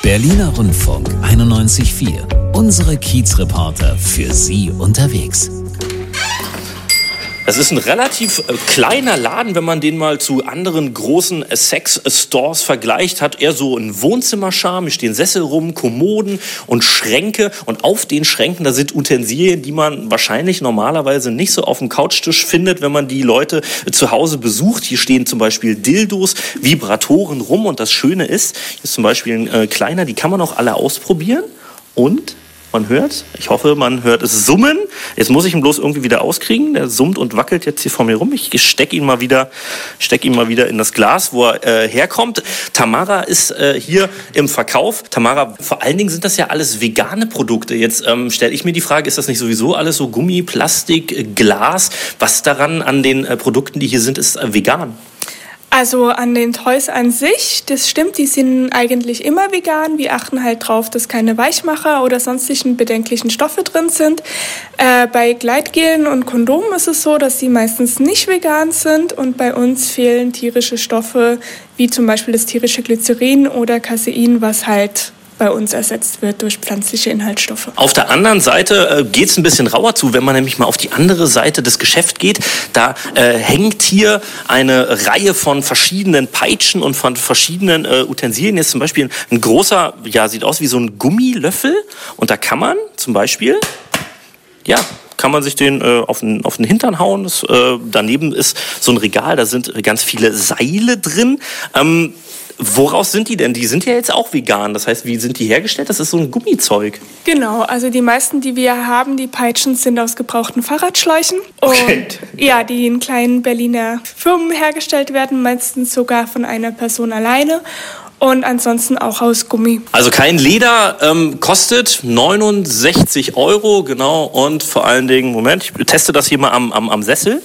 Berliner Rundfunk 91.4. Unsere Kiezreporter für Sie unterwegs. Das ist ein relativ kleiner Laden, wenn man den mal zu anderen großen Sex-Stores vergleicht. Hat eher so einen Wohnzimmercharme. Hier stehen Sessel rum, Kommoden und Schränke. Und auf den Schränken, da sind Utensilien, die man wahrscheinlich normalerweise nicht so auf dem Couchtisch findet, wenn man die Leute zu Hause besucht. Hier stehen zum Beispiel Dildos, Vibratoren rum. Und das Schöne ist, hier ist zum Beispiel ein kleiner, die kann man auch alle ausprobieren. Und man hört, ich hoffe, man hört es summen. Jetzt muss ich ihn bloß irgendwie wieder auskriegen. Der summt und wackelt jetzt hier vor mir rum. Ich stecke ihn mal wieder in das Glas, wo er herkommt. Tamara ist hier im Verkauf. Tamara, vor allen Dingen sind das ja alles vegane Produkte. Jetzt stelle ich mir die Frage, ist das nicht sowieso alles so Gummi, Plastik, Glas? Was daran an den Produkten, die hier sind, ist vegan? Also an den Toys an sich, das stimmt, die sind eigentlich immer vegan. Wir achten halt drauf, dass keine Weichmacher oder sonstigen bedenklichen Stoffe drin sind. Bei Gleitgelen und Kondomen ist es so, dass die meistens nicht vegan sind und bei uns fehlen tierische Stoffe, wie zum Beispiel das tierische Glycerin oder Casein, was halt bei uns ersetzt wird durch pflanzliche Inhaltsstoffe. Auf der anderen Seite geht es ein bisschen rauer zu, wenn man nämlich mal auf die andere Seite des Geschäfts geht. Da hängt hier eine Reihe von verschiedenen Peitschen und von verschiedenen Utensilien. Jetzt zum Beispiel ein großer, ja, sieht aus wie so ein Gummilöffel. Und da kann man zum Beispiel, ja, kann man sich den auf den Hintern hauen. Daneben ist so ein Regal, da sind ganz viele Seile drin. Woraus sind die denn? Die sind ja jetzt auch vegan. Das heißt, wie sind die hergestellt? Das ist so ein Gummizeug. Genau, also die meisten, die wir haben, die Peitschen sind aus gebrauchten Fahrradschläuchen. Okay. Und ja, die in kleinen Berliner Firmen hergestellt werden, meistens sogar von einer Person alleine. Und ansonsten auch aus Gummi. Also kein Leder, kostet 69 €, genau. Und vor allen Dingen, Moment, ich teste das hier mal am Sessel.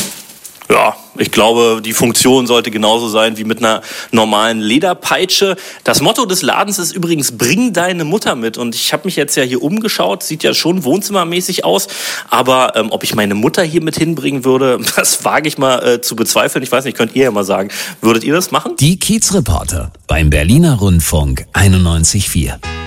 Ja, ich glaube, die Funktion sollte genauso sein wie mit einer normalen Lederpeitsche. Das Motto des Ladens ist übrigens, bring deine Mutter mit. Und ich habe mich jetzt ja hier umgeschaut, sieht ja schon wohnzimmermäßig aus. Aber ob ich meine Mutter hier mit hinbringen würde, das wage ich mal zu bezweifeln. Ich weiß nicht, könnt ihr ja mal sagen. Würdet ihr das machen? Die Kiezreporter beim Berliner Rundfunk 91.4.